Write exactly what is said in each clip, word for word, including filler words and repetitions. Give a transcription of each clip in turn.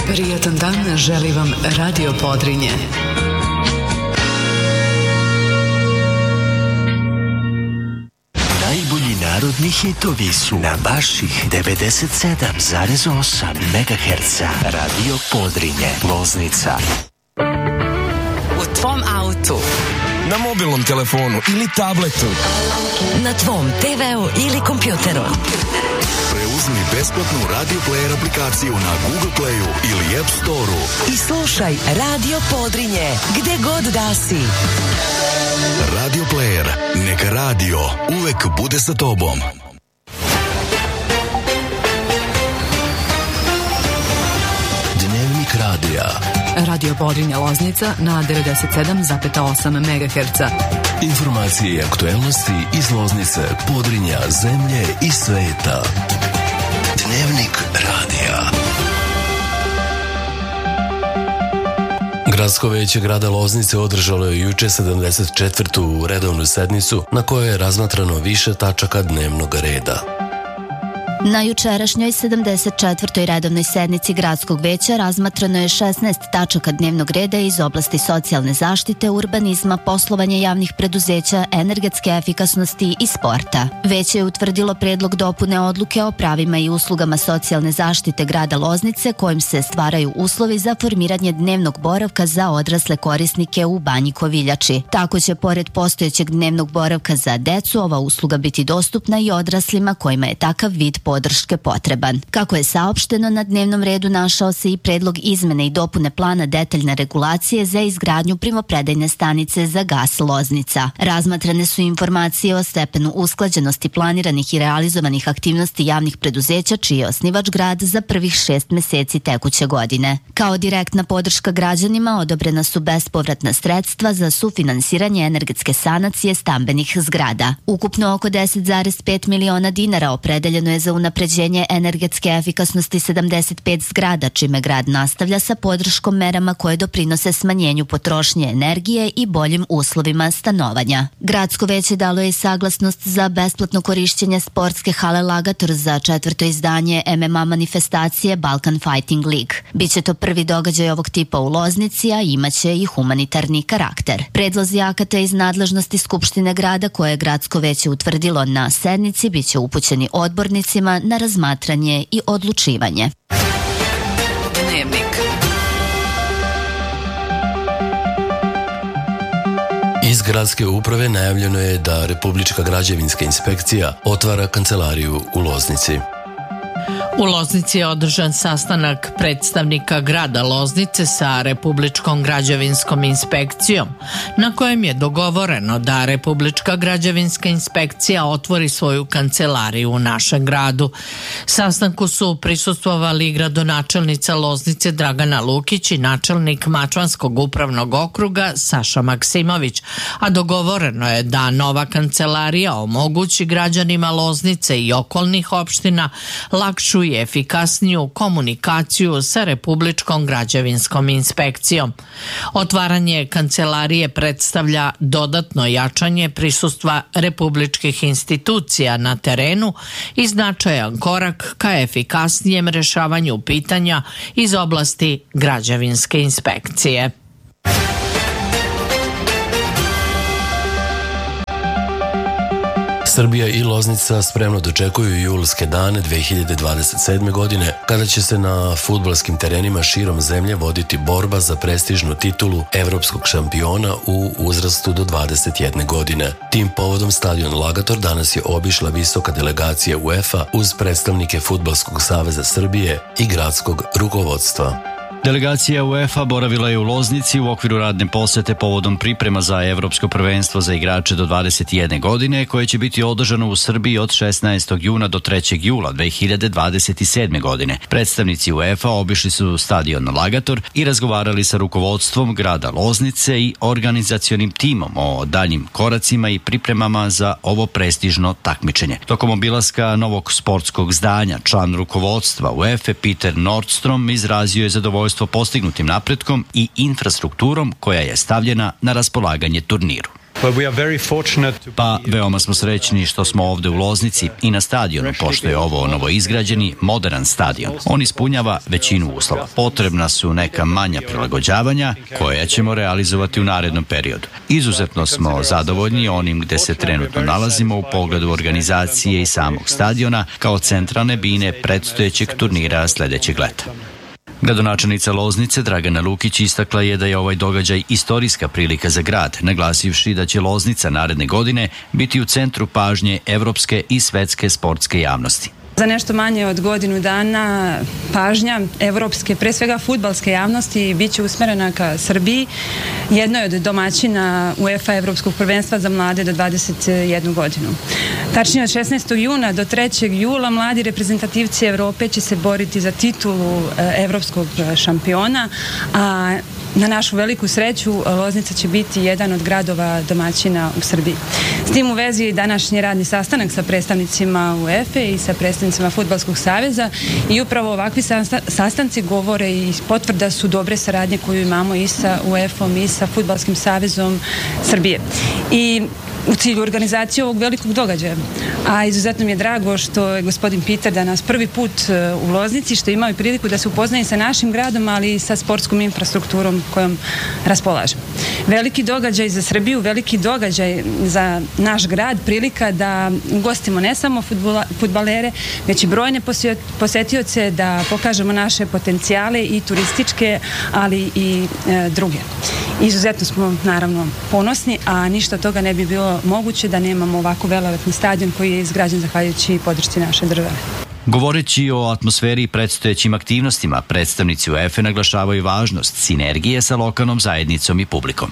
Prijatan dan želi vam Radio Podrinje. Najbolji narodni hitovi su na vaših devedeset sedam zarez osam megaherca. Radio Podrinje, Loznica. U tvom autu, na mobilnom telefonu ili tabletu, na tvom te veu ili kompjuteru. Preuzmi besplatnu Radio Player aplikaciju na Google Playu ili App Storeu i slušaj Radio Podrinje gde god da si. Radio Player, neka radio uvek bude sa tobom. Dnevnik radija. Radio Podrinje Loznica na devedeset sedam zarez osam megaherca. Informacije i aktuelnosti iz Loznice, Podrinja, zemlje i sveta. Dnevnik radija. Gradsko veće grada Loznice održalo je juče sedamdeset četvrtu redovnu sednicu na kojoj je razmatrano više tačaka dnevnog reda. Na jučerašnjoj sedamdeset četvrtoj redovnoj sednici Gradskog veća razmatrano je šesnaest tačaka dnevnog reda iz oblasti socijalne zaštite, urbanizma, poslovanja javnih preduzeća, energetske efikasnosti i sporta. Veće je utvrdilo predlog dopune odluke o pravima i uslugama socijalne zaštite grada Loznice kojim se stvaraju uslovi za formiranje dnevnog boravka za odrasle korisnike u Banji Koviljači. Tako će pored postojećeg dnevnog boravka za decu ova usluga biti dostupna i odraslima kojima je takav vid podrške potreban. Kako je saopšteno, na dnevnom redu našao se i predlog izmene i dopune plana detaljne regulacije za izgradnju primopredajne stanice za gas Loznica. Razmatrane su informacije o stepenu usklađenosti planiranih i realizovanih aktivnosti javnih preduzeća čiji je osnivač grad za prvih šest meseci tekuće godine. Kao direktna podrška građanima odobrena su bespovratna sredstva za sufinansiranje energetske sanacije stambenih zgrada. Ukupno oko deset zarez pet miliona dinara opredeljeno je za unapređenje energetske efikasnosti sedamdeset pet zgrada, čime grad nastavlja sa podrškom merama koje doprinose smanjenju potrošnje energije i boljim uslovima stanovanja. Gradsko veće dalo je saglasnost za besplatno korišćenje sportske hale Lagator za četvrto izdanje em em a manifestacije Balkan Fighting League. Biće to prvi događaj ovog tipa u Loznici, a imaće i humanitarni karakter. Predlozi akata iz nadležnosti Skupštine grada koje je Gradsko veće utvrdilo na sednici biće upućeni odbornicima na razmatranje i odlučivanje. Dnevnik. Iz gradske uprave najavljeno je da Republička građevinska inspekcija otvara kancelariju u Loznici. U Loznici je održan sastanak predstavnika grada Loznice sa Republičkom građevinskom inspekcijom, na kojem je dogovoreno da Republička građevinska inspekcija otvori svoju kancelariju u našem gradu. Sastanku su prisustvovali gradonačelnica Loznice Dragana Lukić i načelnik Mačvanskog upravnog okruga Saša Maksimović, a dogovoreno je da nova kancelarija omogući građanima Loznice i okolnih opština lakšu i efikasniju komunikaciju sa Republičkom građevinskom inspekcijom. Otvaranje kancelarije predstavlja dodatno jačanje prisustva republičkih institucija na terenu i značajan korak ka efikasnijem rešavanju pitanja iz oblasti građevinske inspekcije. Srbija i Loznica spremno dočekuju julske dane dve hiljade dvadeset sedme. godine, kada će se na fudbalskim terenima širom zemlje voditi borba za prestižnu titulu evropskog šampiona u uzrastu do dvadeset jedne godine. Tim povodom stadion Lagator danas je obišla visoka delegacija UEFA uz predstavnike Fudbalskog saveza Srbije i gradskog rukovodstva. Delegacija UEFA boravila je u Loznici u okviru radne posete povodom priprema za Evropsko prvenstvo za igrače do dvadeset jedne godine, koje će biti održano u Srbiji od šesnaestog juna do trećeg jula dve hiljade dvadeset sedme. godine. Predstavnici UEFA obišli su stadion Lagator i razgovarali sa rukovodstvom grada Loznice i organizacionim timom o daljim koracima i pripremama za ovo prestižno takmičenje. Tokom obilaska novog sportskog zdanja, član rukovodstva UEFA Peter Nordstrom izrazio je zadovoljstvo postignutim napretkom i infrastrukturom koja je stavljena na raspolaganje turniru. Pa veoma smo srećni što smo ovde u Loznici i na stadionu, pošto je ovo novoizgrađeni modern stadion. On ispunjava većinu uslova. Potrebna su neka manja prilagođavanja koja ćemo realizovati u narednom periodu. Izuzetno smo zadovoljni onim gde se trenutno nalazimo u pogledu organizacije i samog stadiona kao centralne bine predstojećeg turnira sledećeg leta. Gradonačelnica Loznice Dragana Lukić istakla je da je ovaj događaj istorijska prilika za grad, naglasivši da će Loznica naredne godine biti u centru pažnje evropske i svetske sportske javnosti. Za nešto manje od godinu dana pažnja evropske, pre svega fudbalske javnosti, bit će usmerena ka Srbiji. Jedno je od domaćina UEFA Evropskog prvenstva za mlade do dvadeset jednu godinu. Tačnije od šesnaestog juna do trećeg jula mladi reprezentativci Evrope će se boriti za titulu evropskog šampiona, a na našu veliku sreću Loznica će biti jedan od gradova domaćina u Srbiji. S tim u vezi je današnji radni sastanak sa predstavnicima UEFA i sa predstavnicima Fudbalskog saveza i upravo ovakvi sastanci govore i potvrda su dobre saradnje koju imamo i sa UEFA-om i sa Fudbalskim savezom Srbije. I u cilju organizacije ovog velikog događaja. A izuzetno mi je drago što je gospodin Peter danas prvi put u Loznici, što imao i priliku da se upoznaje sa našim gradom, ali i sa sportskom infrastrukturom kojom raspolažem. Veliki događaj za Srbiju, veliki događaj za naš grad, prilika da ugostimo ne samo fudbalere, već i brojne posetioce, da pokažemo naše potencijale i turističke, ali i e, druge. Izuzetno smo naravno ponosni, a ništa toga ne bi bilo moguće da nemamo ovako velelepni stadion koji je izgrađen zahvaljujući podršci naše države. Govoreći o atmosferi i predstojećim aktivnostima, predstavnici UEFA naglašavaju važnost sinergije sa lokalnom zajednicom i publikom.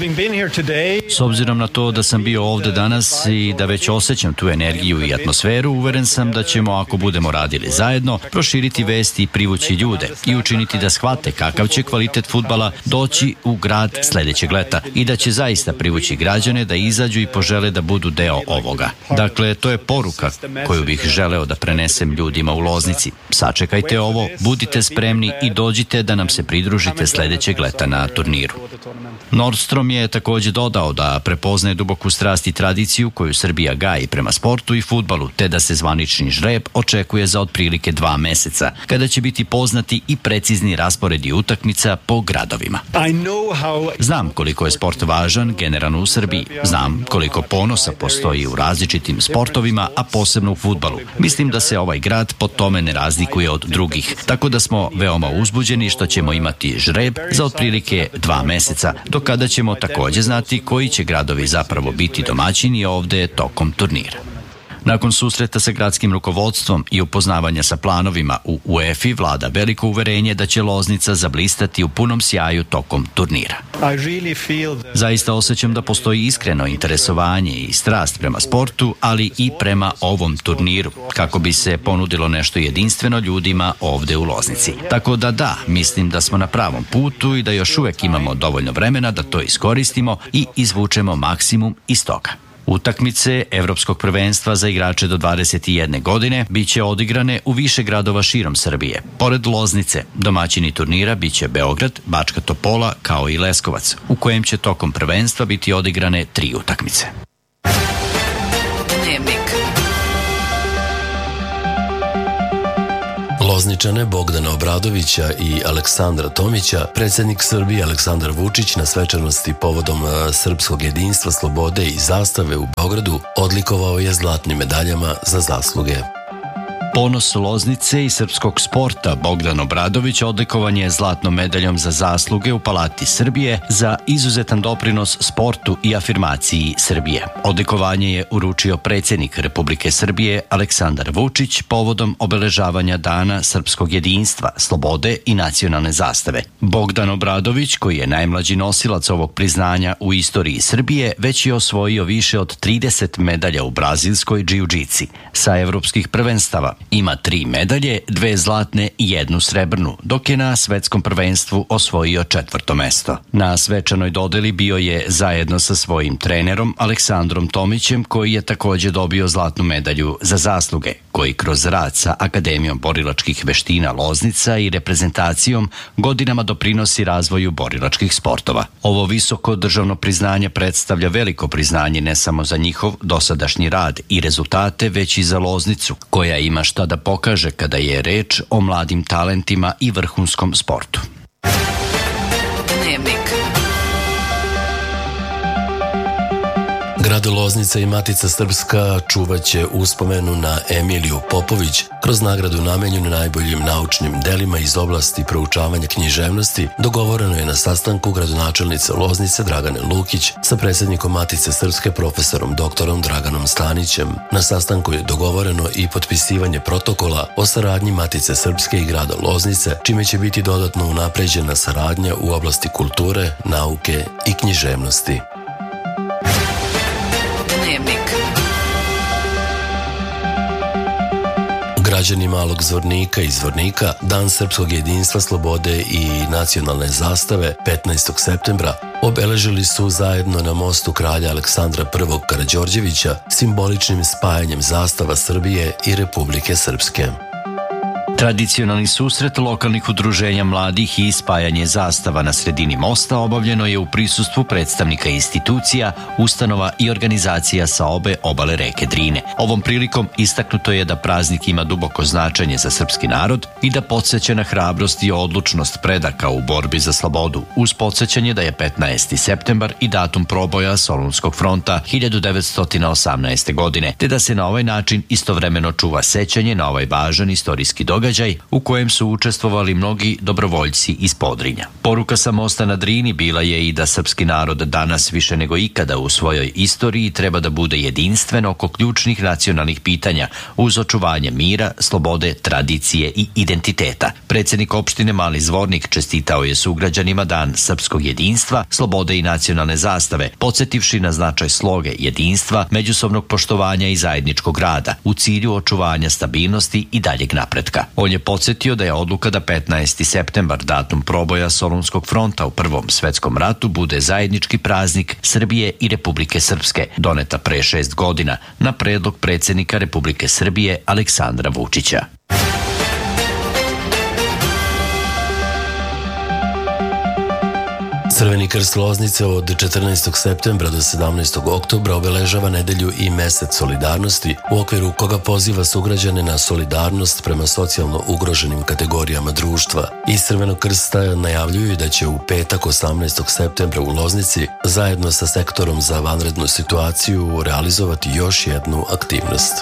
S obzirom na to da sam bio ovde danas i da već osjećam tu energiju i atmosferu, uveren sam da ćemo, ako budemo radili zajedno, proširiti vesti i privući ljude i učiniti da shvate kakav će kvalitet fudbala doći u grad sledećeg leta i da će zaista privući građane da izađu i požele da budu deo ovoga. Dakle, to je poruka koju bih želeo da prenesem ljudima ljudima u Loznici. Sačekajte ovo, budite spremni i dođite da nam se pridružite sledećeg leta na turniru. Nordstrom je takođe dodao da prepoznaje duboku strast i tradiciju koju Srbija gaji prema sportu i fudbalu, te da se zvanični žreb očekuje za otprilike dva meseca, kada će biti poznati i precizni rasporedi utakmica po gradovima. Znam koliko je sport važan generalno u Srbiji. Znam koliko ponosa postoji u različitim sportovima, a posebno u fudbalu. Mislim da se ovaj grad po tome ne razlikuje od drugih, tako da smo veoma uzbuđeni što ćemo imati žreb za otprilike dva meseca, do kada ćemo takođe znati koji će gradovi zapravo biti domaćini ovde tokom turnira. Nakon susreta sa gradskim rukovodstvom i upoznavanja sa planovima u UEFA vlada veliko uverenje da će Loznica zablistati u punom sjaju tokom turnira. Zaista osjećam da postoji iskreno interesovanje i strast prema sportu, ali i prema ovom turniru, kako bi se ponudilo nešto jedinstveno ljudima ovde u Loznici. Tako da da, mislim da smo na pravom putu i da još uvek imamo dovoljno vremena da to iskoristimo i izvučemo maksimum iz toga. Utakmice Evropskog prvenstva za igrače do dvadeset jedne godine biće odigrane u više gradova širom Srbije. Pored Loznice, domaćini turnira biće Beograd, Bačka Topola kao i Leskovac, u kojem će tokom prvenstva biti odigrane tri utakmice. Dnevnik. Lozničane Bogdana Obradovića i Aleksandra Tomića, predsjednik Srbije Aleksandar Vučić na svečanosti povodom srpskog jedinstva, slobode i zastave u Beogradu odlikovao je zlatnim medaljama za zasluge. Ponos Loznice i srpskog sporta Bogdan Obradović odlikovan je zlatnom medaljom za zasluge u Palati Srbije za izuzetan doprinos sportu i afirmaciji Srbije. Odlikovanje je uručio predsjednik Republike Srbije Aleksandar Vučić povodom obeležavanja Dana srpskog jedinstva, slobode i nacionalne zastave. Bogdan Obradović, koji je najmlađi nosilac ovog priznanja u istoriji Srbije, već je osvojio više od trideset medalja u brazilskoj džiu-džici sa evropskih prvenstava, Ima tri medalje, dve zlatne i jednu srebrnu, dok je na svetskom prvenstvu osvojio četvrto mesto. Na svečanoj dodeli bio je zajedno sa svojim trenerom Aleksandrom Tomićem, koji je takođe dobio zlatnu medalju za zasluge, koji kroz rad sa Akademijom borilačkih veština Loznica i reprezentacijom godinama doprinosi razvoju borilačkih sportova. Ovo visoko državno priznanje predstavlja veliko priznanje ne samo za njihov dosadašnji rad i rezultate, već i za Loznicu, koja ima šta da pokaže kada je reč o mladim talentima i vrhunskom sportu. Dnevnik. Grad Loznica i Matica Srpska čuvaće uspomenu na Emiliju Popović kroz nagradu namenjenu najboljim naučnim delima iz oblasti proučavanja književnosti. Dogovoreno je na sastanku gradonačelnice Loznice Dragane Lukić sa predsjednikom Matice Srpske profesorom doktorom Draganom Stanićem. Na sastanku je dogovoreno i potpisivanje protokola o saradnji Matice Srpske i grada Loznice, čime će biti dodatno unapređena saradnja u oblasti kulture, nauke i književnosti. Građani Malog Zvornika i Zvornika Dan srpskog jedinstva, slobode i nacionalne zastave petnaestog septembra obeležili su zajedno na mostu kralja Aleksandra prvog Karađorđevića simboličnim spajanjem zastava Srbije i Republike Srpske. Tradicionalni susret lokalnih udruženja mladih i spajanje zastava na sredini mosta obavljeno je u prisustvu predstavnika institucija, ustanova i organizacija sa obe obale reke Drine. Ovom prilikom istaknuto je da praznik ima duboko značenje za srpski narod i da podsjeća na hrabrost i odlučnost predaka u borbi za slobodu, uz podsjećanje da je petnaesti septembar i datum proboja Solunskog fronta hiljadu devetsto osamnaeste. godine, te da se na ovaj način istovremeno čuva sećanje na ovaj važan istorijski događaj u kojem su učestvovali mnogi dobrovoljci iz Podrinja. Poruka sa mosta na Drini bila je i da srpski narod danas više nego ikada u svojoj istoriji treba da bude jedinstven oko ključnih nacionalnih pitanja uz očuvanje mira, slobode, tradicije i identiteta. Predsjednik opštine Mali Zvornik čestitao je sugrađanima Dan srpskog jedinstva, slobode i nacionalne zastave, podsjetivši na značaj sloge jedinstva, međusobnog poštovanja i zajedničkog rada u cilju očuvanja stabilnosti i daljeg napretka. On je podsjetio da je odluka da petnaesti septembar, datum proboja Solunskog fronta u Prvom svetskom ratu, bude zajednički praznik Srbije i Republike Srpske, doneta pre šest godina na predlog predsjednika Republike Srbije Aleksandra Vučića. Crveni krst Loznice od četrnaestog septembra do sedamnaestog oktobra obeležava nedelju i mesec solidarnosti, u okviru koga poziva sugrađane na solidarnost prema socijalno ugroženim kategorijama društva. Iz Crvenog krsta najavljuju da će u petak osamnaestog septembra u Loznici zajedno sa sektorom za vanrednu situaciju realizovati još jednu aktivnost.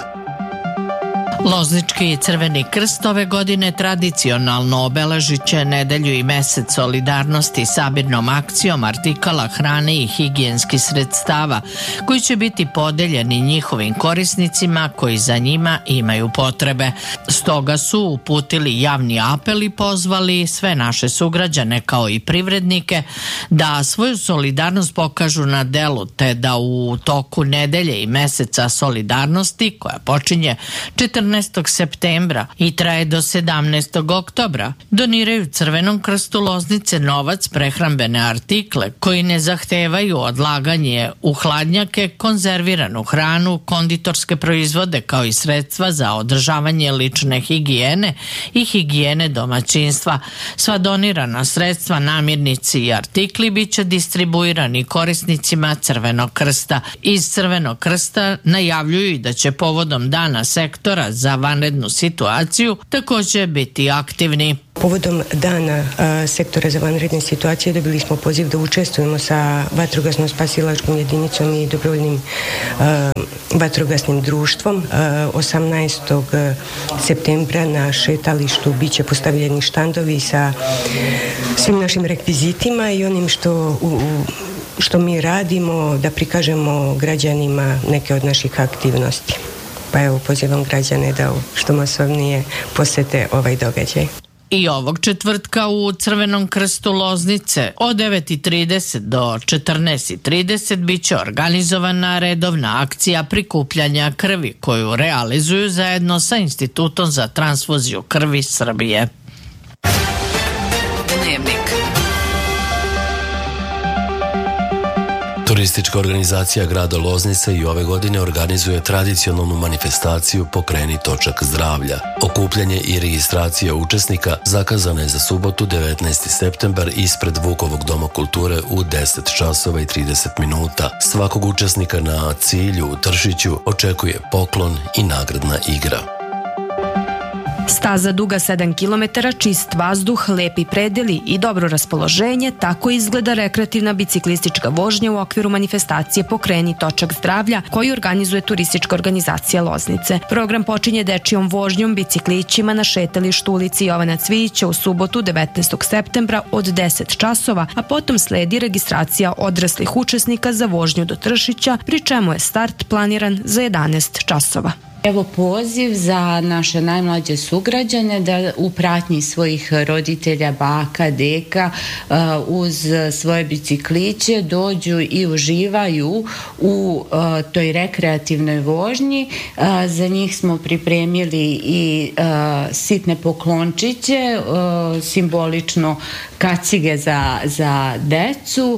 Loznički Crveni krst ove godine tradicionalno obeležit će nedelju i mesec solidarnosti sabirnom akcijom artikala hrane i higijenskih sredstava koji će biti podeljeni njihovim korisnicima koji za njima imaju potrebe. Stoga su uputili javni apel i pozvali sve naše sugrađane kao i privrednike da svoju solidarnost pokažu na delu, te da u toku nedelje i meseca solidarnosti koja počinje četrnaestog septembra i traje do sedamnaestog oktobra, doniraju Crvenom krstu Loznice novac, prehrambene artikle koji ne zahtevaju odlaganje u hladnjake, konzerviranu hranu, konditorske proizvode kao i sredstva za održavanje lične higijene i higijene domaćinstva. Sva donirana sredstva, namirnici i artikli bit će distribuirani korisnicima Crvenog krsta. Iz Crvenog krsta najavljuju i da će povodom dana sektora za vanrednu situaciju također biti aktivni. Povodom dana a, sektora za vanredne situacije dobili smo poziv da učestvujemo sa vatrogasnom spasilačkom jedinicom i dobrovoljnim a, vatrogasnim društvom. A, osamnaestog septembra na šetalištu biće postavljeni štandovi sa svim našim rekvizitima i onim što u, u, što mi radimo, da prikažemo građanima neke od naših aktivnosti. Pa evo, pozivam građane da što masovnije posete ovaj događaj. I ovog četvrtka u Crvenom krstu Loznice od devet i trideset do četrnaest i trideset biće organizovana redovna akcija prikupljanja krvi koju realizuju zajedno sa Institutom za transfuziju krvi Srbije. Dnevnik. Turistička organizacija grada Loznice i ove godine organizuje tradicionalnu manifestaciju Pokreni točak zdravlja. Okupljanje i registracija učesnika zakazana je za subotu devetnaesti septembar ispred Vukovog doma kulture u deset časova i trideset minuta. Svakog učesnika na cilju u Tršiću očekuje poklon i nagradna igra. Staza duga sedam kilometara, čist vazduh, lepi predeli i dobro raspoloženje, tako izgleda rekreativna biciklistička vožnja u okviru manifestacije Pokreni točak zdravlja koju organizuje turistička organizacija Loznice. Program počinje dečijom vožnjom biciklićima na šetalištu ulici Jovana Cvijića u subotu devetnaestog septembra od deset časova, a potom sledi registracija odraslih učesnika za vožnju do Tršića, pri čemu je start planiran za jedanaest časova. Evo poziv za naše najmlađe sugrađane da u pratnji svojih roditelja, baka, deka uz svoje bicikliće dođu i uživaju u toj rekreativnoj vožnji. Za njih smo pripremili i sitne poklončiće, simbolično kacige za, za decu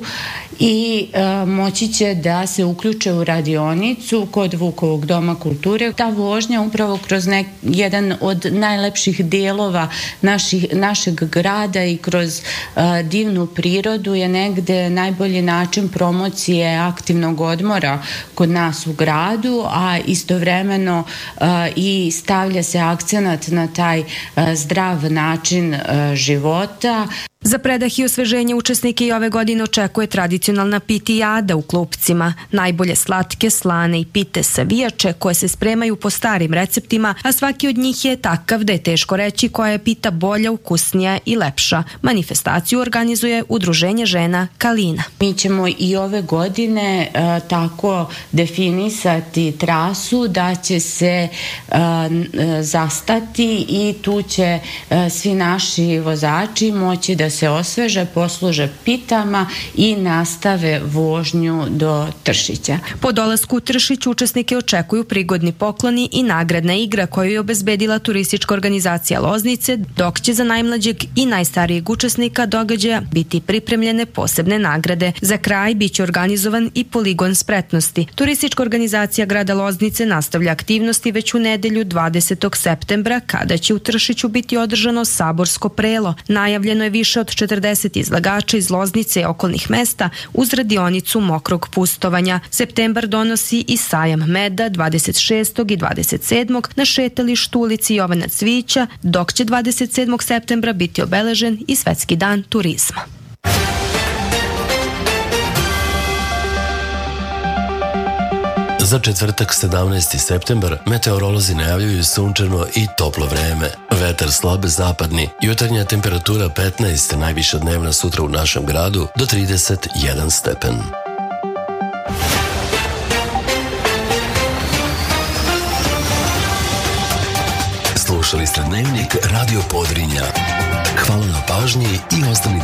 i moći će da se uključe u radionicu kod Vukovog doma kulture. Ta vožnja upravo kroz nek, jedan od najlepših dijelova naših, našeg grada i kroz uh, divnu prirodu je negde najbolji način promocije aktivnog odmora kod nas u gradu, a istovremeno uh, i stavlja se akcenat na taj uh, zdrav način uh, života. Za predah i osveženje učesnike i ove godine očekuje tradicionalna pitijada u klupcima, najbolje slatke, slane i pite savijače koje se spremaju po starim receptima, a svaki od njih je takav da je teško reći koja je pita bolja, ukusnija i lepša. Manifestaciju organizuje Udruženje žena Kalina. Mi ćemo i ove godine a, tako definisati trasu da će se a, zastati i tu će a, svi naši vozači moći da se osveže, posluže pitama i nastave vožnju do Tršića. Po dolasku u Tršić učesnike očekuju prigodni pokloni i nagradna igra koju je obezbedila turistička organizacija Loznice, dok će za najmlađeg i najstarijeg učesnika događaja biti pripremljene posebne nagrade. Za kraj biće organizovan i poligon spretnosti. Turistička organizacija grada Loznice nastavlja aktivnosti već u nedelju dvadesetog septembra, kada će u Tršiću biti održano saborsko prelo. Najavljeno je više od četrdeset izlagača iz Loznice i okolnih mesta uz radionicu mokrog pustovanja. Septembar donosi i sajam meda dvadeset šestog i dvadeset sedmog na šetalištu ulici Jovana Cvijića, dok će dvadeset sedmog septembra biti obeležen i Svetski dan turizma. Za četvrtak sedamnaesti septembar meteorolozi najavljuju sunčano i toplo vreme. Vetar slab zapadni, jutarnja temperatura petnaest, najviša dnevna sutra u našem gradu do trideset jedan stepen. Slušali ste Dnevnik Radio Podrinja. Hvala na pažnji i ostanite